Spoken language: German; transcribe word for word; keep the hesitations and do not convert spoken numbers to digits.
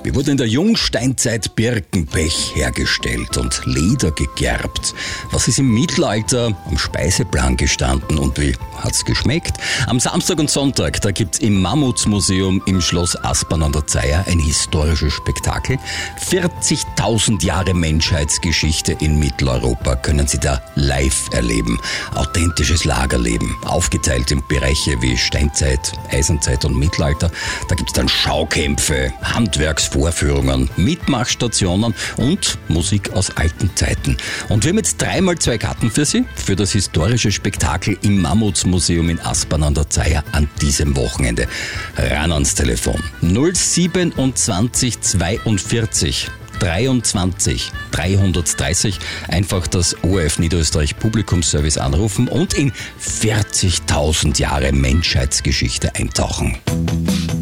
Wie wurde in der Jungsteinzeit Birkenpech hergestellt und Leder gegerbt? Was ist im Mittelalter am Speiseplan gestanden und wie hat's geschmeckt? Am Samstag und Sonntag, da gibt's im Mammutsmuseum im Schloss Aspern an der Zeiher ein historisches Spektakel. vierzigtausend Jahre Menschheitsgeschichte in Mitteleuropa können Sie da live erleben. Authentisches Lagerleben, aufgeteilt in Bereiche wie Steinzeit, Eisenzeit und Mittelalter. Da gibt's dann Schaukämpfe, Handwerksvorführungen, Mitmachstationen und Musik aus alten Zeiten. Und wir haben jetzt dreimal zwei Karten für Sie, für das historische Spektakel im Mammutsmuseum in Aspern an der Zeiher an diesem Wochenende. Ran ans Telefon. null siebenundzwanzig zweiundvierzig dreiundzwanzig dreihundertdreißig. Einfach das O R F Niederösterreich Publikumsservice anrufen und in vierzigtausend Jahre Menschheitsgeschichte eintauchen.